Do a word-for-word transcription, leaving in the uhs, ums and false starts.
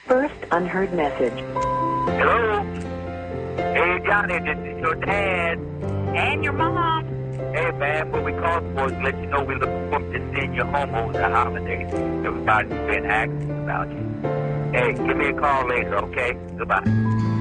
First unheard message. Hello? Hey, Johnny, this is your dad. And your mom. Hey, man, what we called for is to let you know we're looking forward to seeing you home over the holidays. Everybody's been asking about you. Hey, give me a call later, okay? Goodbye.